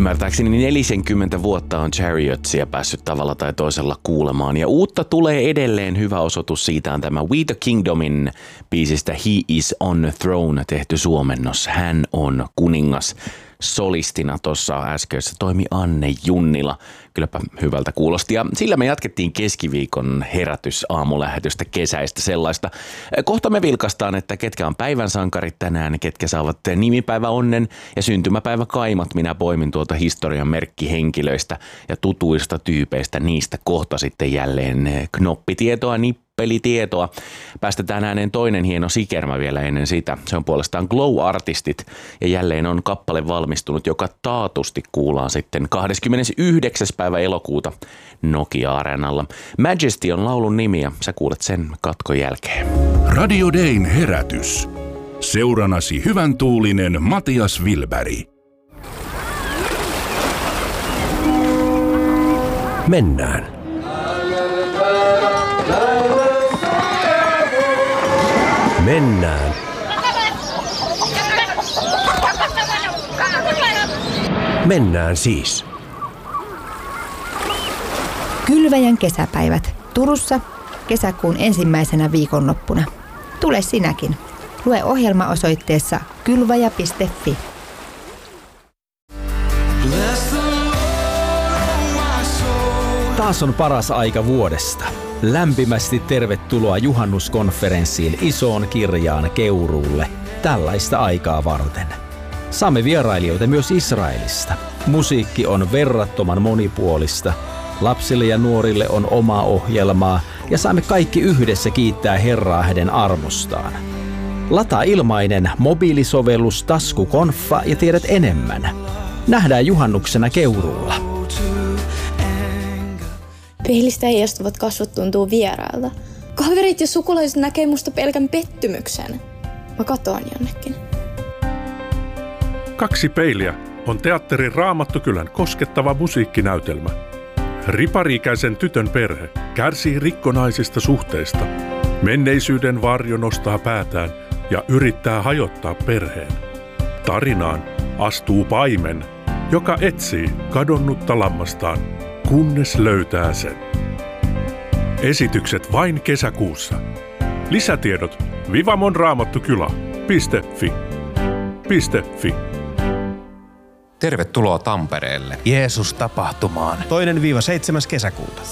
Ymmärtääkseni 40 vuotta on Chariotsia päässyt tavalla tai toisella kuulemaan. Ja uutta tulee edelleen. Hyvä osoitus siitä on tämä We the Kingdomin biisistä He is on the throne tehty suomennos. Hän on kuningas. Solistina tuossa äskeisessä toimi Anne Junnila. Kylläpä hyvältä kuulosti. Ja sillä me jatkettiin keskiviikon herätysaamulähetystä kesäistä sellaista. Kohta me vilkaistaan, että ketkä on päivän sankarit tänään, ketkä saavat nimipäiväonnen ja syntymäpäiväkaimat. Minä poimin tuolta historian merkkihenkilöistä ja tutuista tyypeistä. Niistä kohta sitten jälleen knoppitietoa, pelitietoa. Päästetään ääneen toinen hieno sikermä vielä ennen sitä. Se on puolestaan Glow-artistit ja jälleen on kappale valmistunut, joka taatusti kuullaan sitten 29. päivä elokuuta Nokia-areenalla. Majesty on laulun nimi ja sä kuulet sen katkon jälkeen. Radio Dayn herätys. Seuranasi hyvän tuulinen Matias Wilberg. Mennään. Mennään. Mennään siis. Kylväjän kesäpäivät Turussa kesäkuun ensimmäisenä viikonloppuna. Tule sinäkin. Lue ohjelma osoitteessa kylväjä.fi. Taas on paras aika vuodesta. Lämpimästi tervetuloa juhannuskonferenssiin Isoon Kirjaan Keuruulle tällaista aikaa varten. Saamme vierailijoita myös Israelista. Musiikki on verrattoman monipuolista. Lapsille ja nuorille on omaa ohjelmaa ja saamme kaikki yhdessä kiittää Herraa hänen armostaan. Lataa ilmainen mobiilisovellus Taskukonfa ja tiedät enemmän. Nähdään juhannuksena Keuruulla. Peilistä heijastuvat kasvot tuntuu vierailta. Kaverit ja sukulaiset näkee musta pelkän pettymyksen. Mä katoan jonnekin. Kaksi peiliä on teatterin Raamattukylän koskettava musiikkinäytelmä. Ripari-ikäisen tytön perhe kärsii rikkonaisista suhteista. Menneisyyden varjo nostaa päätään ja yrittää hajottaa perheen. Tarinaan astuu paimen, joka etsii kadonnutta lammastaan, kunnes löytää sen. Esitykset vain kesäkuussa. Lisätiedot vivamonraamattukylä.fi. Tervetuloa Tampereelle Jeesus-tapahtumaan 2.–7. kesäkuuta.